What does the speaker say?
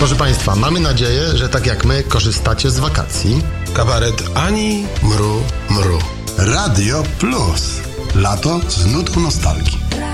Proszę Państwa, mamy nadzieję, że tak jak my korzystacie z wakacji. Kabaret Ani Mru Mru. Radio Plus. Lato z nutką nostalgii.